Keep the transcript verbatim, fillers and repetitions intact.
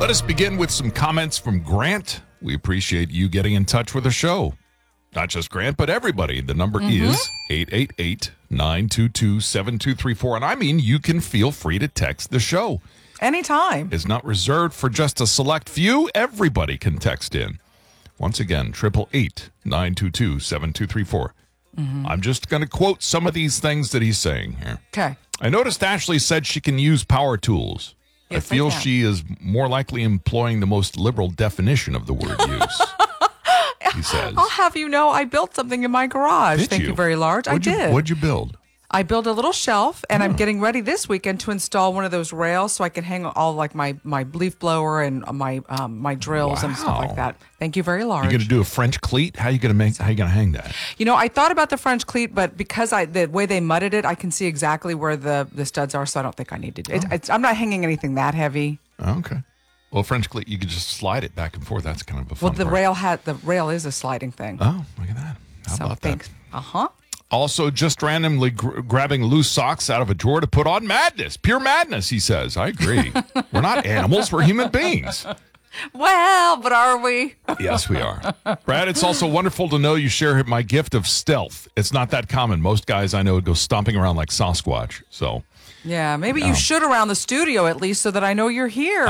Let us begin with some comments from Grant. We appreciate you getting in touch with the show. Not just Grant, but everybody. The number mm-hmm. is eight eight eight, nine two two, seven two three four. And I mean, you can feel free to text the show. Anytime. It's not reserved for just a select few. Everybody can text in. Once again, eight eight eight, nine two two, seven two three four. Mm-hmm. I'm just going to quote some of these things that he's saying here. Okay. I noticed Ashley said she can use power tools. Yes, I feel I she is more likely employing the most liberal definition of the word use. He says. I'll have you know I built something in my garage. Did Thank you? you very large. What'd I you, did. What'd you build? I built a little shelf, and oh. I'm getting ready this weekend to install one of those rails so I can hang all like my, my leaf blower and my um, my drills wow. and stuff like that. Thank you very large. You're going to do a French cleat? How are you going to make? How are you going to hang that? You know, I thought about the French cleat, but because I the way they mudded it, I can see exactly where the, the studs are, so I don't think I need to. Do it. Oh. It's, I'm not hanging anything that heavy. Oh, okay. Well, French cleat, you can just slide it back and forth. That's kind of a fun Well, the part. rail hat the rail is a sliding thing. Oh, look at that. How so about thanks. that? Uh huh. Also, just randomly gr- grabbing loose socks out of a drawer to put on madness. Pure madness, he says. I agree. We're not animals. We're human beings. Well, but are we? Yes, we are. Brad, it's also wonderful to know you share my gift of stealth. It's not that common. Most guys I know go stomping around like Sasquatch. So, yeah, maybe um, you should around the studio at least so that I know you're here.